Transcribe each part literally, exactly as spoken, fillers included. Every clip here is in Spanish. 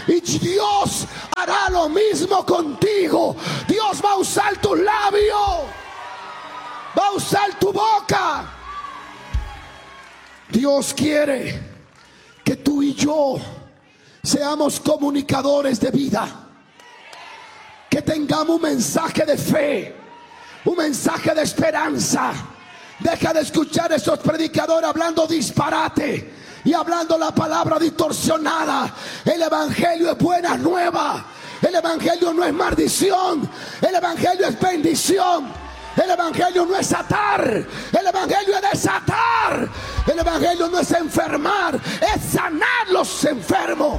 Y Dios hará lo mismo contigo. Dios va a usar tus labios, va a usar tu boca. Dios quiere que tú y yo seamos comunicadores de vida, que tengamos un mensaje de fe, un mensaje de esperanza. Deja de escuchar a esos predicadores hablando disparate y hablando la palabra distorsionada. El evangelio es buena nueva. El evangelio no es maldición. El evangelio es bendición. El evangelio no es atar, el evangelio es desatar. El evangelio no es enfermar, es sanar los enfermos.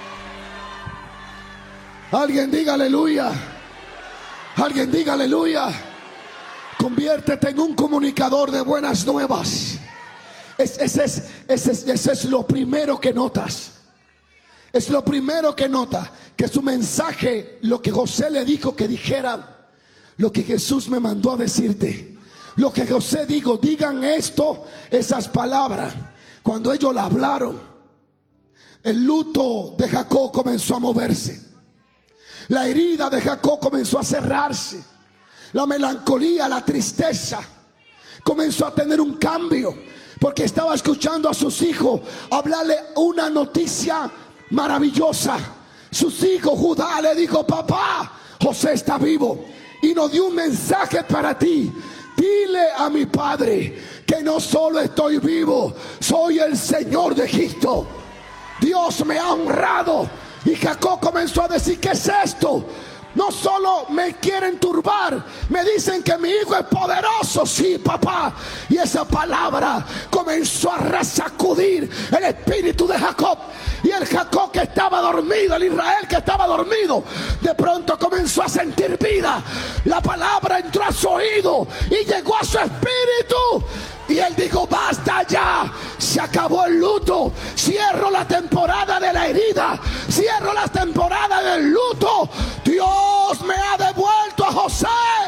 Alguien diga aleluya. Alguien diga aleluya. Conviértete en un comunicador de buenas nuevas. Es, ese, es, ese, es, ese es lo primero que notas. Es lo primero que nota, que su mensaje, lo que José le dijo que dijera, lo que Jesús me mandó a decirte, lo que José dijo, digan esto, esas palabras. Cuando ellos la hablaron, el luto de Jacob comenzó a moverse, la herida de Jacob comenzó a cerrarse, la melancolía, la tristeza comenzó a tener un cambio, porque estaba escuchando a sus hijos hablarle una noticia maravillosa. Sus hijos, Judá le dijo: papá, José está vivo y nos dio un mensaje para ti. Dile a mi padre que no solo estoy vivo, soy el Señor de Egipto. Dios me ha honrado. Y Jacob comenzó a decir: ¿qué es esto? No solo me quieren turbar, me dicen que mi hijo es poderoso. Sí, papá. Y esa palabra comenzó a resacudir el espíritu de Jacob. Y el Jacob que estaba dormido, el Israel que estaba dormido, de pronto comenzó a sentir vida. La palabra entró a su oído y llegó a su espíritu. Y él dijo: basta ya, se acabó el luto. Cierro la temporada de la herida, cierro la temporada del luto. Dios me ha devuelto a José.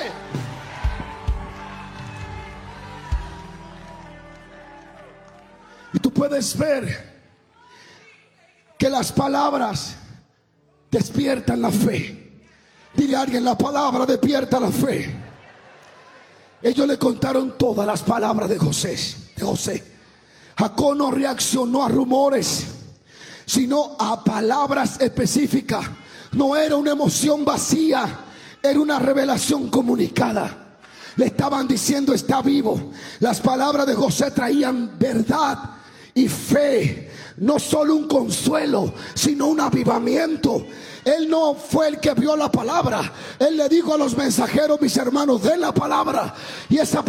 Y tú puedes ver que las palabras despiertan la fe. Dile a alguien: la palabra despierta la fe. Ellos le contaron todas las palabras de José, de José. Jacob no reaccionó a rumores, sino a palabras específicas. No era una emoción vacía, era una revelación comunicada. Le estaban diciendo: está vivo. Las palabras de José traían verdad y fe. No solo un consuelo, sino un avivamiento. Él no fue el que vio la palabra. Él le dijo a los mensajeros: mis hermanos, den la palabra. Y esa